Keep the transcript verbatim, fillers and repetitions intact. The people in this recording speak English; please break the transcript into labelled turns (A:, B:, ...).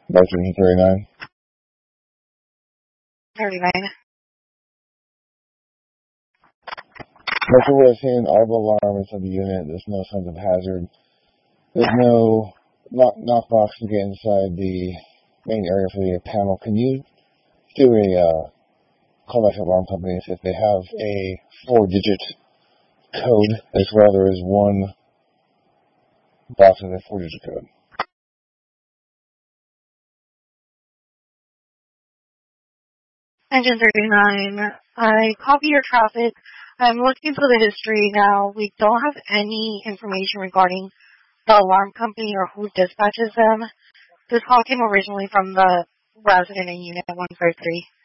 A: Veteran thirty-nine.
B: thirty-nine.
A: That's what I've seen. All the alarms of the unit. There's no signs of hazard. There's no knock, knock box to get inside the main area for the panel. Can you do a uh, call back to alarm companies if they have a four-digit code as well? There is one box with a four-digit code.
B: Engine thirty-nine, I copy your traffic. I'm looking through the history now. We don't have any information regarding the alarm company or who dispatches them. This call came originally from the resident in Unit one five three.